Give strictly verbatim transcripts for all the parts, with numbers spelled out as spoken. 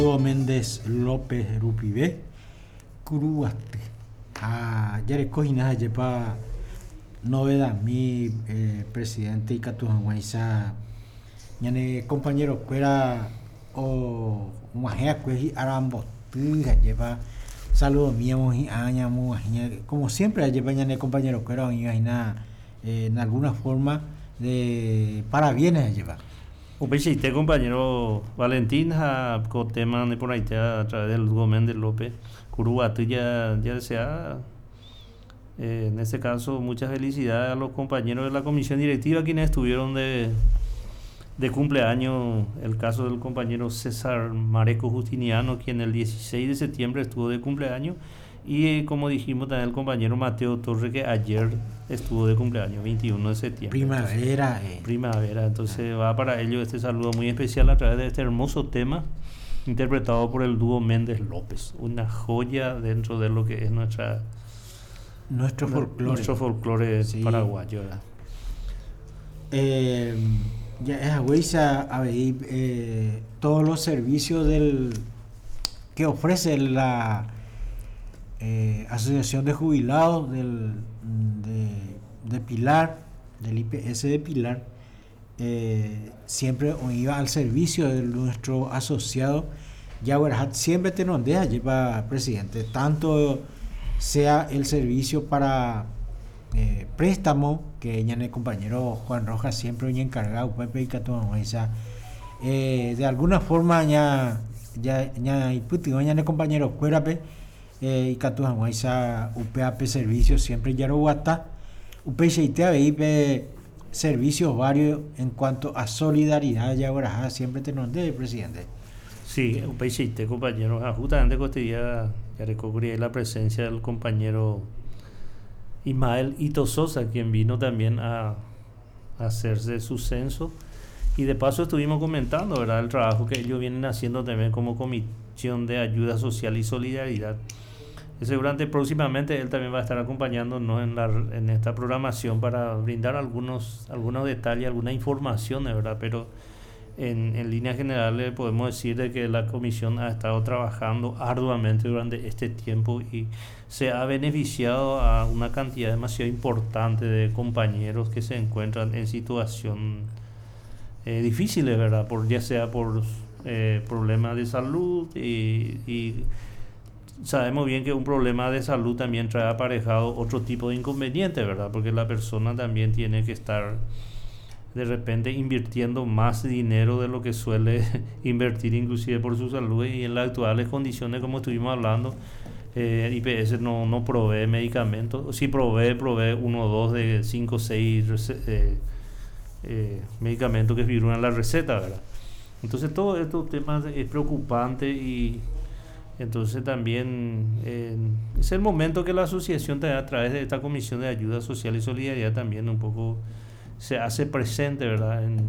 Hugo Méndez López Rupibe, Curuate. Ah, ya recogió nada, lleva novedad mi eh, presidente y Catuanguaiza, ñane compañero cuera o muajea cueji arambo, lleva saludos míos y añamos, como siempre, lleva ñane compañero cuera y nada, en alguna forma de parabienes lleva. Upechite compañero Valentín ha con tema de por ahí a través del Hugo Méndez López Curuguato ya ya sea eh, en este caso muchas felicidades a los compañeros de la comisión directiva quienes estuvieron de de cumpleaños, el caso del compañero César Mareco Justiniano, quien el dieciséis de septiembre estuvo de cumpleaños, y eh, como dijimos también el compañero Mateo Torre, que ayer estuvo de cumpleaños, veintiuno de septiembre. Primavera. Entonces, eh. Primavera, entonces va para ellos este saludo muy especial a través de este hermoso tema interpretado por el dúo Méndez López, una joya dentro de lo que es nuestra nuestro folclore, nuestro folclore sí. paraguayo. Eh, ya es agüiza a ver eh, todos los servicios del que ofrece la eh, Asociación de Jubilados del, de, de Pilar, del I P S de Pilar, eh, siempre iba al servicio de nuestro asociado. Ya siempre te nos deja lleva presidente, tanto sea el servicio para eh, préstamo, que ya el compañero Juan Rojas siempre viene encargado, Pepe y Catuanguaiza, eh, de alguna forma ya ya ya y ya el compañero Cuérape eh, y Catuanguaiza U P A P servicios siempre ya lo guata U P C I T A B I P servicios varios en cuanto a solidaridad. Ya ahora siempre te nos dé presidente. Sí, U P C I T, compañero, justamente costilla ya recogí la presencia del compañero Ismael Ito Sosa, quien vino también a, a hacerse su censo, y de paso estuvimos comentando, ¿verdad?, el trabajo que ellos vienen haciendo también como Comisión de Ayuda Social y Solidaridad. Y seguramente próximamente él también va a estar acompañándonos en, la, en esta programación para brindar algunos, algunos detalles, alguna información, ¿verdad? Pero en, en líneas generales podemos decir de que la comisión ha estado trabajando arduamente durante este tiempo y se ha beneficiado a una cantidad demasiado importante de compañeros que se encuentran en situación eh, difíciles, ¿verdad? Por, ya sea por eh, problemas de salud y, y sabemos bien que un problema de salud también trae aparejado otro tipo de inconveniente, ¿verdad? Porque la persona también tiene que estar de repente invirtiendo más dinero de lo que suele invertir inclusive por su salud, y en las actuales condiciones, como estuvimos hablando, eh, I P S no, no provee medicamentos. Si provee, provee uno o dos de cinco o seis eh, eh, medicamentos que figuran la receta, ¿verdad? Entonces todos estos temas es preocupante, y entonces también eh, es el momento que la asociación a través de esta Comisión de Ayuda Social y Solidaridad también un poco se hace presente, ¿verdad?, en,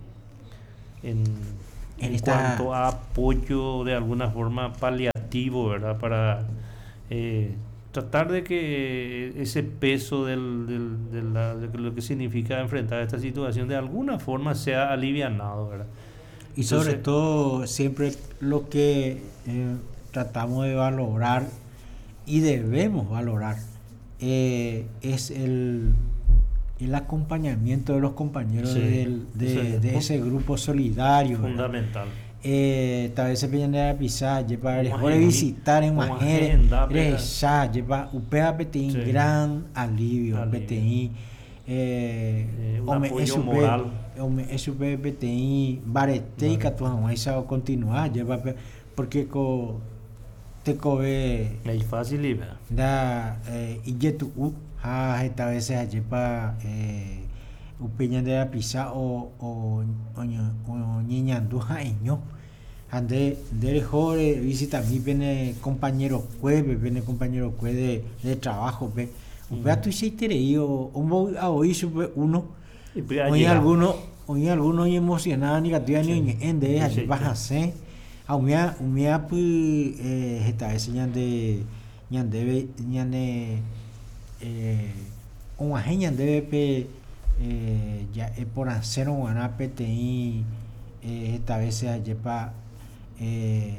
en, en, en esta... cuanto a apoyo de alguna forma paliativo, ¿verdad?, para eh, tratar de que ese peso del, del, de, la, de lo que significa enfrentar esta situación de alguna forma sea alivianado, ¿verdad? Y sobre Entonces, todo siempre lo que eh, tratamos de valorar y debemos valorar eh, es el el acompañamiento de los compañeros, sí, del, de, de ese grupo solidario, fundamental. Eh, tal vez se viene a pisar, lleva a visitar en Majere, ya lleva U P A P T I, sí, gran alivio, P T I, eh, eh, un apoyo moral, S U P P T I, Barete y Catuanguaiza a continuar, lleva porque co te cobe es fácil y da y yetu ah esta vez se lleva eh upeña de la pisa o o o niña duja eño ande de jore visita mi viene compañero cueve viene compañero cueve de, de trabajo ve vea tu sitere yo un a hoy sube uno hoy alguno hoy alguno emocionado negativa ni en de baja se a umia umia pu eh esta vez ñande ñande ñane eh un agente debe pe eh ya es por hacer un P T I eh esta vez se lleva eh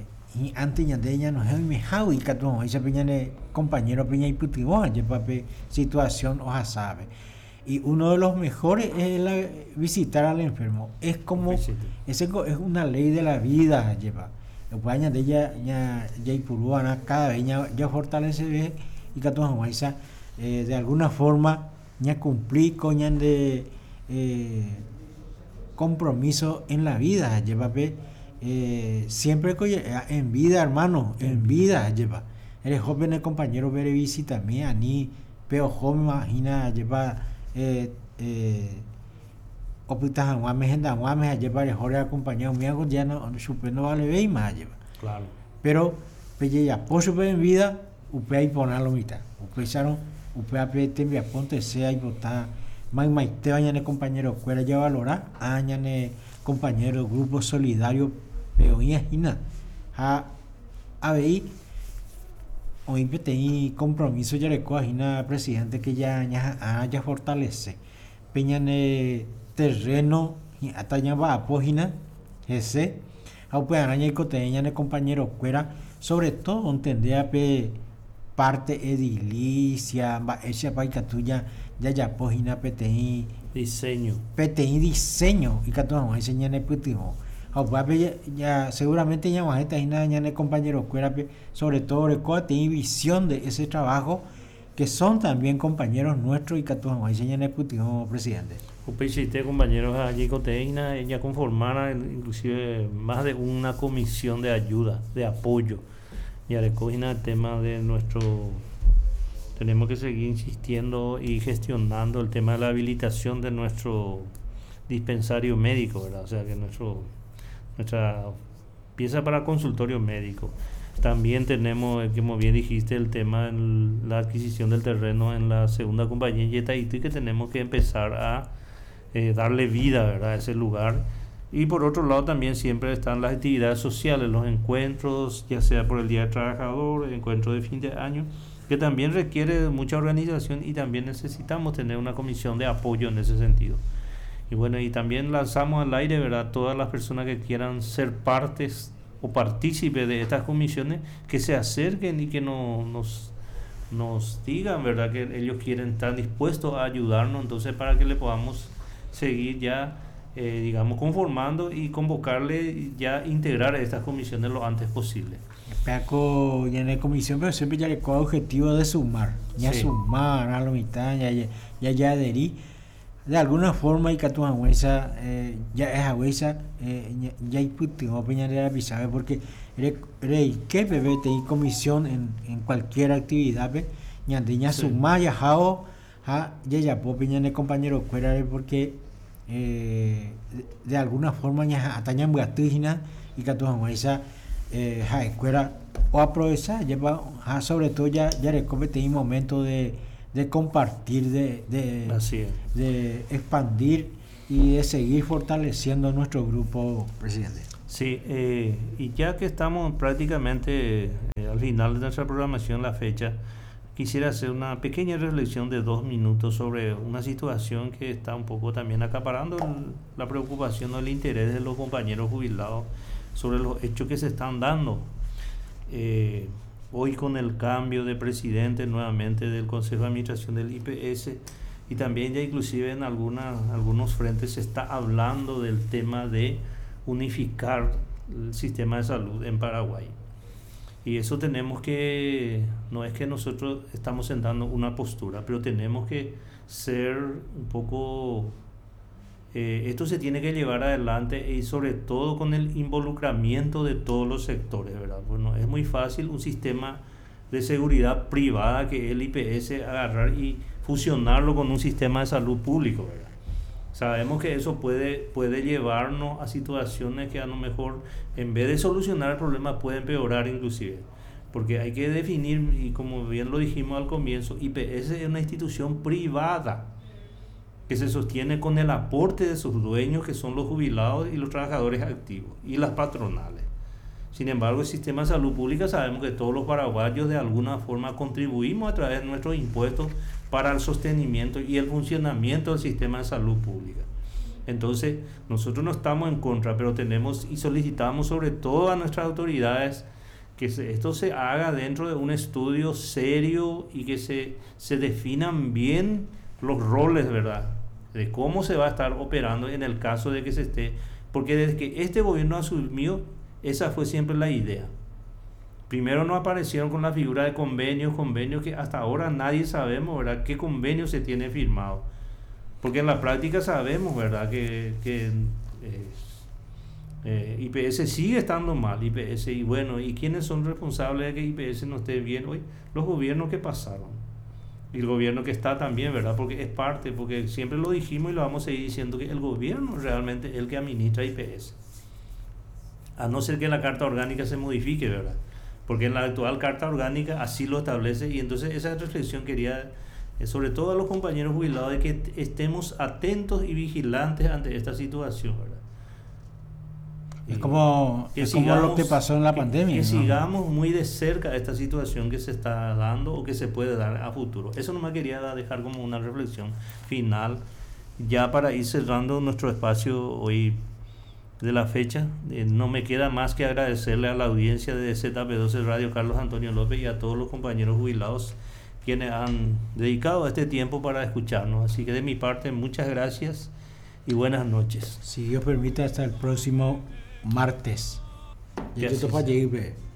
y antes ya de ella no es mi jau y que tú ese peña de compañero peña y putivo ya papi situación o sabe. Y uno de los mejores es la, visitar al enfermo. Es como, ese es una ley de la vida, lleva. Después de ella, ya, ya, ya, cada vez ya, ya fortalece y que tú eh, de alguna forma, ya cumplir con ya de eh, compromiso en la vida, lleva. Eh, siempre en vida, hermano, en vida, lleva. Eres joven, el compañero, ver visita mía, ni peo joven, imagina, lleva. Eh, eh, opita guames en guames a llevar el jorge acompañado mío ya no supe no vale ve más lleva claro pero pelle ya por su en vida upe ahí ponerlo mitad upearon upe ape te me aponte sea y botar más más te vayan el compañero cuera ya valorar añane compañero grupo solidario pero imagina a a ver hoy tení compromiso ya le coagina presidente que ya ya ya fortalece peñane terreno hasta ya va a página ese a pues araña y coteña el compañero cuera sobre todo entender pe parte edilicia va esa paika tuya ya ya página pti diseño pti diseño y que todo enseñan el putijo ya, ya seguramente ya más esta ya el compañero cuera sobre todo el tiene visión de ese trabajo que son también compañeros nuestros y que todos enseñan el putijo presidente. Upexiste compañeros allí coteína ella conformara inclusive más de una comisión de ayuda, de apoyo. Ya recogina el tema de nuestro tenemos que seguir insistiendo y gestionando el tema de la habilitación de nuestro dispensario médico, ¿verdad? O sea que nuestro nuestra pieza para consultorio médico. También tenemos, como bien dijiste, el tema de la adquisición del terreno en la segunda compañía en Yetaití, que tenemos que empezar a eh, darle vida, ¿verdad?, a ese lugar. Y por otro lado también siempre están las actividades sociales, los encuentros, ya sea por el Día del Trabajador, el encuentro de fin de año, que también requiere mucha organización y también necesitamos tener una comisión de apoyo en ese sentido. Y bueno, y también lanzamos al aire, ¿verdad?, todas las personas que quieran ser partes o partícipes de estas comisiones, que se acerquen y que no, nos, nos digan, ¿verdad?, que ellos quieren estar dispuestos a ayudarnos, entonces para que le podamos seguir ya, eh, digamos, conformando y convocarle ya integrar a estas comisiones lo antes posible. Paco, ya en la comisión, pero siempre ya le coge objetivo de sumar, ya sí. Sumar a la mitad, ya ya, ya, ya adherir. De alguna forma y que tu agüesa eh, ya es agüesa eh, ya hay puto opinión de la pisada porque rey que bebé te comisión en, en cualquier actividad ve ya de su maya jao ja ya ya po opinión de compañero fuera porque eh, de, de alguna forma ya atañan buatígina y que tu agüesa eh, ja fuera o aprovechar lleva ja sobre todo ya ya recoge te momento de de compartir, de, de, de expandir y de seguir fortaleciendo nuestro grupo, presidente. Sí, eh, y ya que estamos prácticamente eh, al final de nuestra programación, la fecha, quisiera hacer una pequeña reflexión de dos minutos sobre una situación que está un poco también acaparando el, la preocupación o el interés de los compañeros jubilados sobre los hechos que se están dando. Eh, Hoy con el cambio de presidente nuevamente del Consejo de Administración del I P S y también ya inclusive en alguna, algunos frentes se está hablando del tema de unificar el sistema de salud en Paraguay. Y eso tenemos que, no es que nosotros estamos sentando una postura, pero tenemos que ser un poco, eh, esto se tiene que llevar adelante y sobre todo con el involucramiento de todos los sectores, ¿verdad? Bueno, es muy fácil un sistema de seguridad privada que es el I P S agarrar y fusionarlo con un sistema de salud público, ¿verdad? Sabemos que eso puede, puede llevarnos a situaciones que a lo mejor en vez de solucionar el problema puede empeorar inclusive, porque hay que definir, y como bien lo dijimos al comienzo, I P S es una institución privada que se sostiene con el aporte de sus dueños, que son los jubilados y los trabajadores activos y las patronales. Sin embargo, el sistema de salud pública sabemos que todos los paraguayos de alguna forma contribuimos a través de nuestros impuestos para el sostenimiento y el funcionamiento del sistema de salud pública. Entonces, nosotros no estamos en contra, pero tenemos y solicitamos sobre todo a nuestras autoridades que se, esto se haga dentro de un estudio serio y que se, se definan bien los roles, ¿verdad? De cómo se va a estar operando en el caso de que se esté, porque desde que este gobierno asumió, esa fue siempre la idea. Primero no aparecieron con la figura de convenios, convenios que hasta ahora nadie sabemos, ¿verdad?, qué convenio se tiene firmado. Porque en la práctica sabemos, ¿verdad?, que, que eh, eh, I P S sigue estando mal, I P S, y bueno, ¿y quiénes son responsables de que I P S no esté bien hoy? Los gobiernos que pasaron. Y el gobierno que está también, ¿verdad? Porque es parte, porque siempre lo dijimos y lo vamos a seguir diciendo, que el gobierno realmente es el que administra I P S. A no ser que la Carta Orgánica se modifique, ¿verdad? Porque en la actual Carta Orgánica así lo establece, y entonces esa reflexión quería, eh, sobre todo a los compañeros jubilados, de que estemos atentos y vigilantes ante esta situación, ¿verdad? Es como, que es sigamos, como lo que pasó en la que, pandemia. Que ¿no? sigamos muy de cerca esta situación que se está dando o que se puede dar a futuro. Eso no me quería dejar como una reflexión final, ya para ir cerrando nuestro espacio hoy de la fecha. Eh, no me queda más que agradecerle a la audiencia de Z P doce Radio, Carlos Antonio López, y a todos los compañeros jubilados quienes han dedicado este tiempo para escucharnos. Así que de mi parte, muchas gracias y buenas noches. Si Dios permite, hasta el próximo martes. Y esto fue